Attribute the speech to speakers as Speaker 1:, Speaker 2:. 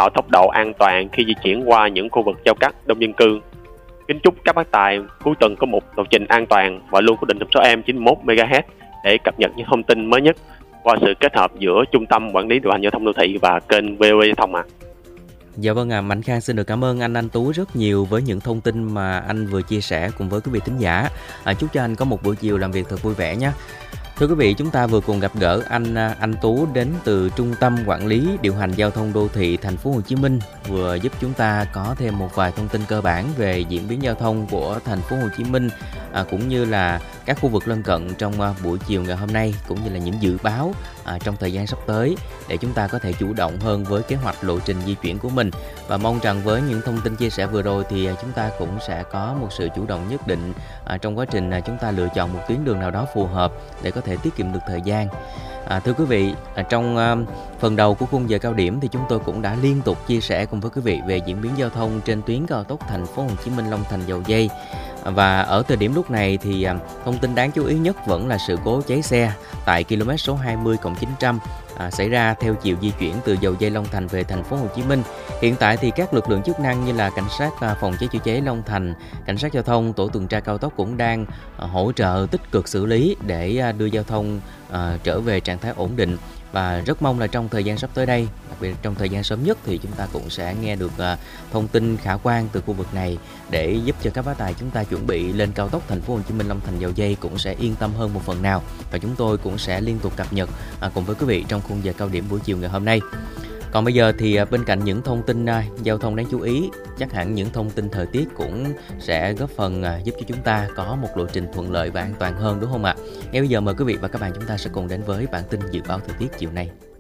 Speaker 1: bảo tốc độ an toàn khi di chuyển qua những khu vực giao cắt đông dân cư. Kính chúc các bác tài cuối tuần có một lộ trình an toàn và luôn có định tần số AM 91 MHz để cập nhật những thông tin mới nhất qua sự kết hợp giữa Trung tâm Quản lý điều hành giao thông đô thị và kênh VOV Giao thông ạ.
Speaker 2: Dạ vâng ạ, Mạnh Khang xin được cảm ơn anh Tú rất nhiều với những thông tin mà anh vừa chia sẻ cùng với quý vị thính giả. Chúc cho anh có một buổi chiều làm việc thật vui vẻ nhé. Thưa quý vị, chúng ta vừa cùng gặp gỡ anh Tú đến từ Trung tâm Quản lý điều hành giao thông đô thị thành phố Hồ Chí Minh, vừa giúp chúng ta có thêm một vài thông tin cơ bản về diễn biến giao thông của thành phố Hồ Chí Minh, cũng như là các khu vực lân cận trong buổi chiều ngày hôm nay, cũng như là những dự báo trong thời gian sắp tới để chúng ta có thể chủ động hơn với kế hoạch lộ trình di chuyển của mình. Và mong rằng với những thông tin chia sẻ vừa rồi thì chúng ta cũng sẽ có một sự chủ động nhất định trong quá trình chúng ta lựa chọn một tuyến đường nào đó phù hợp để có thể tiết kiệm được thời gian. Thưa quý vị, trong phần đầu của khung giờ cao điểm thì chúng tôi cũng đã liên tục chia sẻ cùng với quý vị về diễn biến giao thông trên tuyến cao tốc thành phố Hồ Chí Minh Long Thành Dầu Giây. Và ở thời điểm lúc này thì thông tin đáng chú ý nhất vẫn là sự cố cháy xe tại km số 20+900 xảy ra theo chiều di chuyển từ Dầu Giây Long Thành về thành phố Hồ Chí Minh. Hiện tại thì các lực lượng chức năng như là cảnh sát phòng cháy chữa cháy Long Thành, cảnh sát giao thông, tổ tuần tra cao tốc cũng đang hỗ trợ tích cực xử lý để đưa giao thông trở về trạng thái ổn định. Và rất mong là trong thời gian sắp tới đây, đặc biệt trong thời gian sớm nhất thì chúng ta cũng sẽ nghe được thông tin khả quan từ khu vực này để giúp cho các bác tài chúng ta chuẩn bị lên cao tốc thành phố Hồ Chí Minh Long Thành Dầu Giây cũng sẽ yên tâm hơn một phần nào. Và chúng tôi cũng sẽ liên tục cập nhật cùng với quý vị trong khung giờ cao điểm buổi chiều ngày hôm nay. Còn bây giờ thì bên cạnh những thông tin giao thông đáng chú ý, chắc hẳn những thông tin thời tiết cũng sẽ góp phần giúp cho chúng ta có một lộ trình thuận lợi và an toàn hơn, đúng không ạ? Ngay bây giờ mời quý vị và các bạn chúng ta sẽ cùng đến với bản tin dự báo thời tiết chiều nay.